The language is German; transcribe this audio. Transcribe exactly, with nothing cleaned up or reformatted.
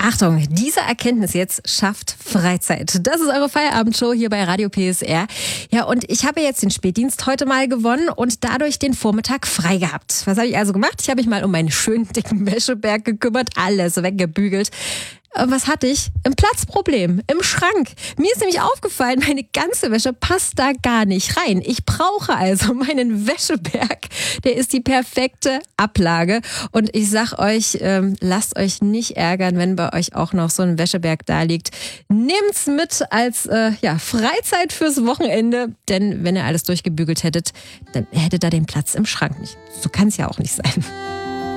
Achtung, diese Erkenntnis jetzt schafft Freizeit. Das ist eure Feierabendshow hier bei Radio P S R. Ja, und ich habe jetzt den Spätdienst heute mal gewonnen und dadurch den Vormittag frei gehabt. Was habe ich also gemacht? Ich habe mich mal um meinen schönen dicken Wäscheberg gekümmert, alles weggebügelt. Was hatte ich? Ein Platzproblem im Schrank. Mir ist nämlich aufgefallen, meine ganze Wäsche passt da gar nicht rein. Ich brauche also meinen Wäscheberg. Der ist die perfekte Ablage. Und ich sag euch, ähm, lasst euch nicht ärgern, wenn bei euch auch noch so ein Wäscheberg da liegt. Nehmt's mit als äh, ja, Freizeit fürs Wochenende. Denn wenn ihr alles durchgebügelt hättet, dann hättet ihr den Platz im Schrank nicht. So kann es ja auch nicht sein.